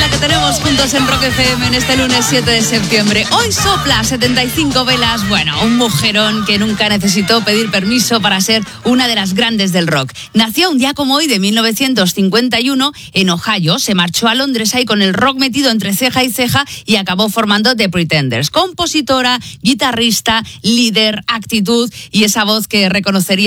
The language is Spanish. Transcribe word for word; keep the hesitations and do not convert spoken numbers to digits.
la que tenemos juntos en Rock F M en este lunes siete de septiembre. Hoy sopla setenta y cinco velas. Bueno, un mujerón que nunca necesitó pedir permiso para ser una de las grandes del rock. Nació un día como hoy de mil novecientos cincuenta y uno en Ohio. Se marchó a Londres ahí con el rock metido entre ceja y ceja y acabó formando The Pretenders. Compositora, guitarrista, líder, actitud y esa voz que reconocería